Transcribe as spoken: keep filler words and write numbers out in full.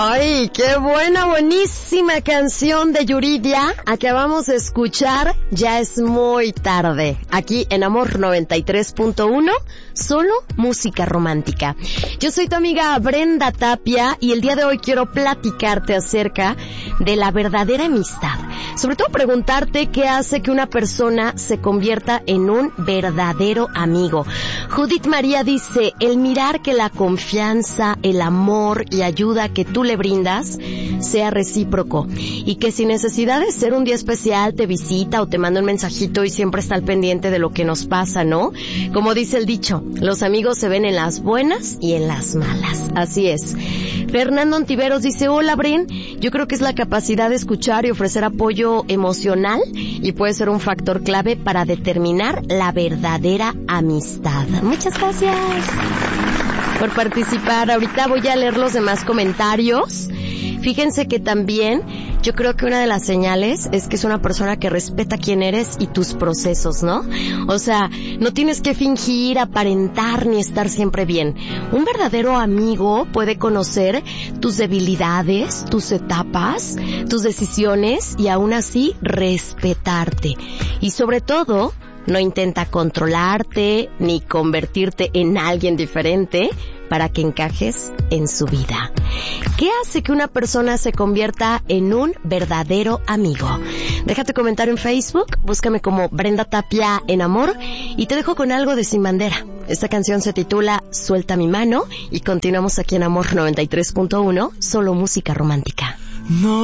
Ay, qué buena, buenísima canción de Yuridia. Acabamos de escuchar Ya es muy tarde. Aquí en Amor noventa y tres punto uno, solo música romántica. Yo soy tu amiga Brenda Tapia y el día de hoy quiero platicarte acerca de la verdadera amistad. Sobre todo preguntarte qué hace que una persona se convierta en un verdadero amigo. Judith María dice, el mirar que la confianza, el amor y ayuda que tú le brindas sea recíproco y que sin necesidad de ser un día especial te visita o te manda un mensajito y siempre está al pendiente de lo que nos pasa, ¿no? Como dice el dicho, los amigos se ven en las buenas y en las malas. Así es. Fernando Ontiveros dice, hola Bren, yo creo que es la capacidad de escuchar y ofrecer apoyo emocional y puede ser un factor clave para determinar la verdadera amistad. Muchas gracias por participar. Ahorita voy a leer los demás comentarios. Fíjense que también yo creo que una de las señales es que es una persona que respeta quién eres y tus procesos, ¿no? O sea, no tienes que fingir, aparentar ni estar siempre bien. Un verdadero amigo puede conocer tus debilidades, tus etapas, tus decisiones y aún así respetarte. Y sobre todo, no intenta controlarte ni convertirte en alguien diferente para que encajes en su vida. ¿Qué hace que una persona se convierta en un verdadero amigo? Deja tu comentario en Facebook, búscame como Brenda Tapia en Amor y te dejo con algo de Sin Bandera. Esta canción se titula Suelta mi mano y continuamos aquí en Amor noventa y tres punto uno, solo música romántica. No.